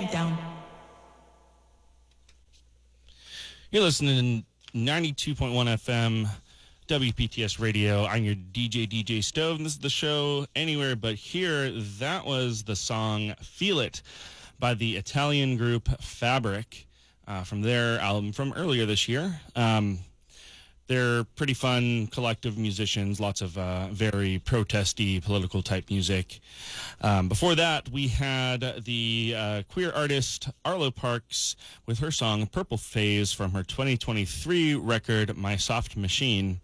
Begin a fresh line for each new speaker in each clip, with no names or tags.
You're listening to 92.1 FM WPTS Radio. I'm your DJ Stove, and this is the show Anywhere But Here. That was the song Feel It by the Italian group Fabric from their album from earlier this year. They're pretty fun collective musicians, lots of very protesty, political type music. Before that, we had the queer artist Arlo Parks with her song Purple Phase from her 2023 record, My Soft Machine.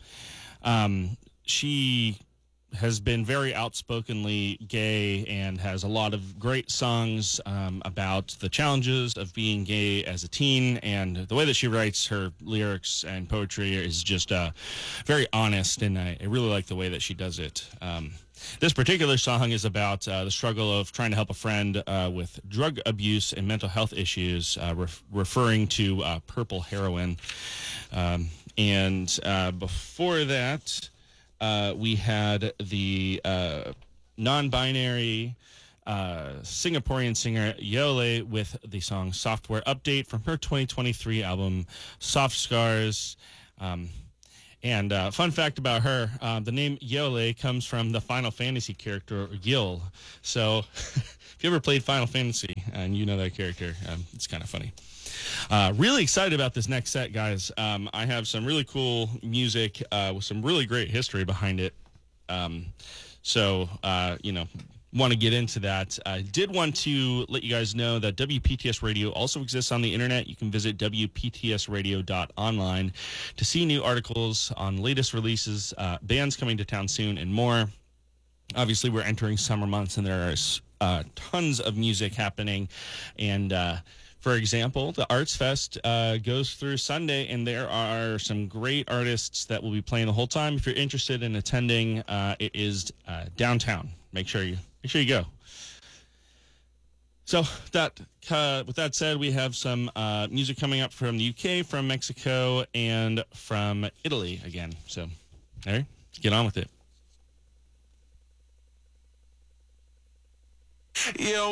She has been very outspokenly gay and has a lot of great songs about the challenges of being gay as a teen, and the way that she writes her lyrics and poetry is just very honest, and I really like the way that she does it. This particular song is about the struggle of trying to help a friend with drug abuse and mental health issues, referring to purple heroin. And before that, we had the non-binary Singaporean singer Yole with the song Software Update from her 2023 album Soft Scars. And fun fact about her, the name Yole comes from the Final Fantasy character Yul. So if you ever played Final Fantasy and you know that character, it's kind of funny. Really excited about this next set, guys. I have some really cool music with some really great history behind it. Want to get into that. I did want to let you guys know that WPTS Radio also exists on the internet. You can visit WPTSradio.online to see new articles on latest releases, bands coming to town soon, and more. Obviously, we're entering summer months, and there are tons of music happening, and for example, the Arts Fest goes through Sunday, and there are some great artists that will be playing the whole time. If you're interested in attending, it is downtown. Make sure you go. So with that said, we have some music coming up from the UK, from Mexico, and from Italy again. So, all right, let's get on with it. Yo.